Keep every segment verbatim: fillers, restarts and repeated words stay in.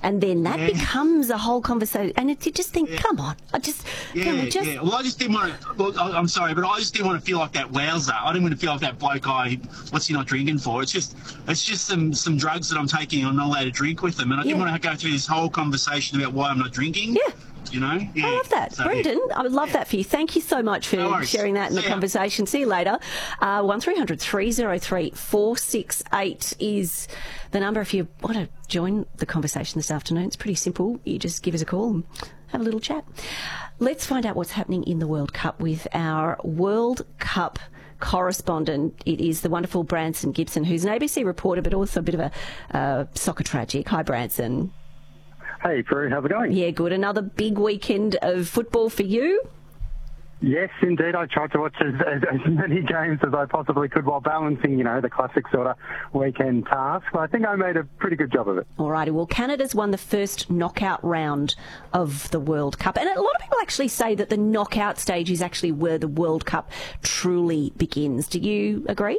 and then that Yeah. becomes a whole conversation. And it, you just think, Yeah. come on, I just, Yeah, come on, just. yeah. Well, I just didn't want to. Well, I- I'm sorry, but I just didn't want to feel like that wowzer. I didn't want to feel like that bloke. I what's he not drinking for? It's just, it's just some some drugs that I'm taking. I'm not allowed to drink with them, and I didn't Yeah. want to go through this whole conversation about why I'm not drinking. Yeah. You know. Yeah. I love that. So, Brendan, I would love Yeah. that for you. Thank you so much for No worries. sharing that in the See ya. conversation. See you later. Uh, one three hundred three oh three four six eight is the number if you want to join the conversation this afternoon. It's pretty simple. You just give us a call and have a little chat. Let's find out what's happening in the World Cup with our World Cup correspondent. It is the wonderful Branson Gibson, who's an A B C reporter, but also a bit of a uh, soccer tragic. Hi, Branson. Hey, Prue, how's it going? Yeah, good. Another big weekend of football for you. Yes, indeed. I tried to watch as, as, as many games as I possibly could while balancing, you know, the classic sort of weekend task. But I think I made a pretty good job of it. All righty. Well, Canada's won the first knockout round of the World Cup. And a lot of people actually say that the knockout stage is actually where the World Cup truly begins. Do you agree?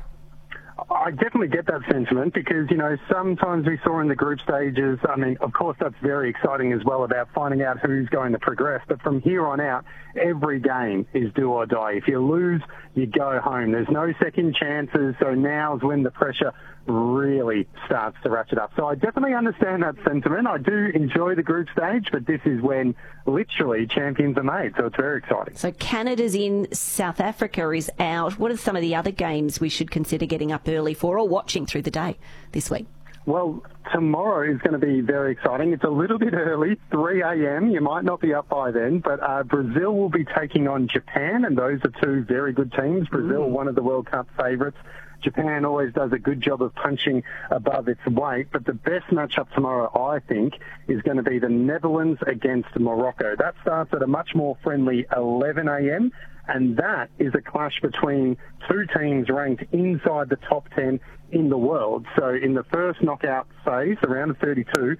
I definitely get that sentiment because, you know, sometimes we saw in the group stages, I mean, of course, that's very exciting as well about finding out who's going to progress. But from here on out, every game is do or die. If you lose, you go home. There's no second chances. So now's when the pressure really starts to ratchet up. So I definitely understand that sentiment. I do enjoy the group stage, but this is when literally champions are made. So it's very exciting. So Canada's in, South Africa is out. What are some of the other games we should consider getting up early for or watching through the day this week? Well, tomorrow is going to be very exciting. It's a little bit early, three a.m. You might not be up by then, but uh, Brazil will be taking on Japan, and those are two very good teams. Brazil, one of the World Cup favourites. Japan always does a good job of punching above its weight, but the best matchup tomorrow, I think, is going to be the Netherlands against Morocco. That starts at a much more friendly eleven a.m., and that is a clash between two teams ranked inside the top ten in the world. So in the first knockout phase, the round of thirty-two,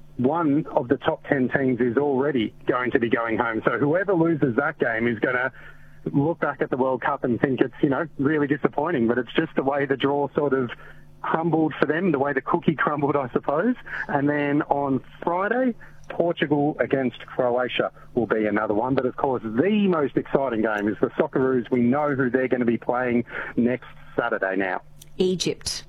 one of the top ten teams is already going to be going home. So whoever loses that game is going to look back at the World Cup and think it's, you know, really disappointing, but it's just the way the draw sort of crumbled for them, the way the cookie crumbled, I suppose. And then on Friday, Portugal against Croatia will be another one. But of course, the most exciting game is the Socceroos. We know who they're going to be playing next Saturday now. Egypt.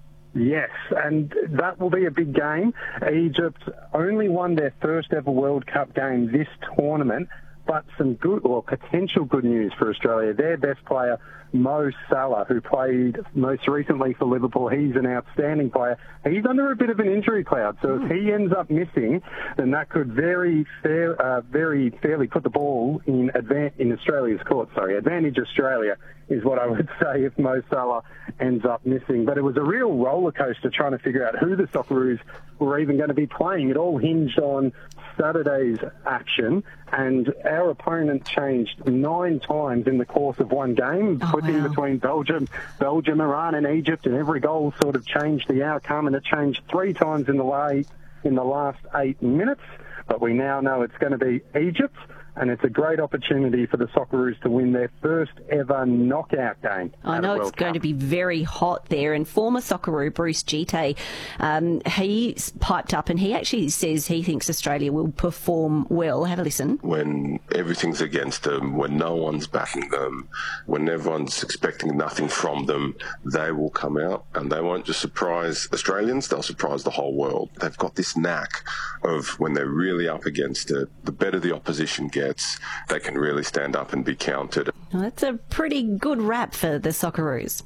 Yes, and that will be a big game. Egypt only won their first ever World Cup game this tournament, but some good or potential good news for Australia. Their best player, Mo Salah, who played most recently for Liverpool, he's an outstanding player. He's under a bit of an injury cloud, so if he ends up missing, then that could very fair, uh, very fairly put the ball in advan- in Australia's court. Sorry, advantage Australia is what I would say if Mo Salah ends up missing. But it was a real roller coaster trying to figure out who the Socceroos were even going to be playing. It all hinged on Saturday's action, and our opponent changed nine times in the course of one game, Oh, flipping wow. between Belgium, Belgium, Iran, and Egypt, and every goal sort of changed the outcome, and it changed three times in the last in the last eight minutes. But we now know it's going to be Egypt, and it's a great opportunity for the Socceroos to win their first ever knockout game. I at know a it's World going Cup. to be very hot there. And former Socceroo Bruce Gite, um, he piped up and he actually says he thinks Australia will perform well. Have a listen. When everything's against them, when no one's backing them, when everyone's expecting nothing from them, they will come out and they won't just surprise Australians, they'll surprise the whole world. They've got this knack of when they're really up against it, the better the opposition gets, they can really stand up and be counted. Well, that's a pretty good rap for the Socceroos.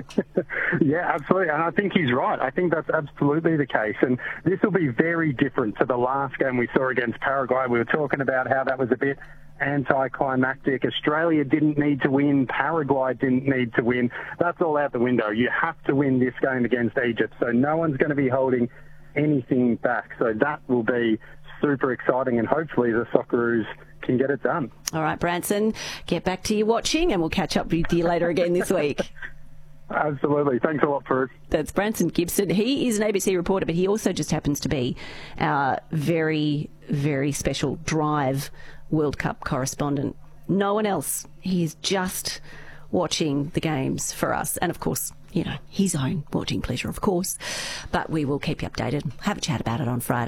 Yeah, absolutely. And I think he's right. I think that's absolutely the case. And this will be very different to the last game we saw against Paraguay. We were talking about how that was a bit anticlimactic. Australia didn't need to win. Paraguay didn't need to win. That's all out the window. You have to win this game against Egypt. So no one's going to be holding anything back. So that will be super exciting. And hopefully the Socceroos can get it done. All right, Branson, get back to your watching and we'll catch up with you later again this week. Absolutely. Thanks a lot, Prue. That's Branson Gibson. He is an A B C reporter, but he also just happens to be our very, very special Drive World Cup correspondent. No one else. He is just watching the games for us. And, of course, you know, his own watching pleasure, of course. But we will keep you updated. Have a chat about it on Friday.